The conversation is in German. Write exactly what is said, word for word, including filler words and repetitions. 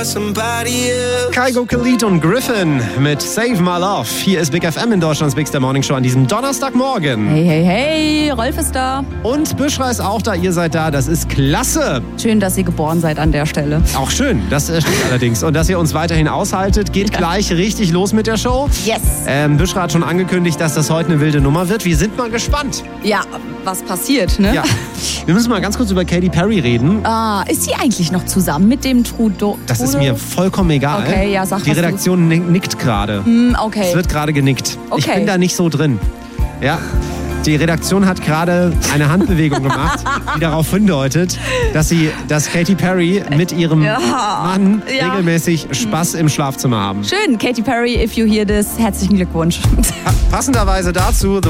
Kygo Khalid und Griffin mit Save My Love. Hier ist Big F M in Deutschlands Big Star Morning Show an diesem Donnerstagmorgen. Hey, hey, hey, Rolf ist da. Und Büschra ist auch da, ihr seid da, das ist klasse. Schön, dass ihr geboren seid an der Stelle. Auch schön, das stimmt allerdings. Und dass ihr uns weiterhin aushaltet, geht ja gleich richtig los mit der Show. Yes. Ähm, Büschra hat schon angekündigt, dass das heute eine wilde Nummer wird. Wir sind mal gespannt. Ja, was passiert, ne? Ja. Wir müssen mal ganz kurz über Katy Perry reden. Ah, ist sie eigentlich noch zusammen mit dem Trudeau? Das ist mir vollkommen egal. Okay, ja, sag Die Redaktion du... nickt gerade. Mm, okay. Es wird gerade genickt. Okay. Ich bin da nicht so drin. Ja. Die Redaktion hat gerade eine Handbewegung gemacht, die darauf hindeutet, dass sie, dass Katy Perry mit ihrem ja. Mann ja. regelmäßig Spaß im Schlafzimmer haben. Schön, Katy Perry, if you hear this, herzlichen Glückwunsch. Passenderweise dazu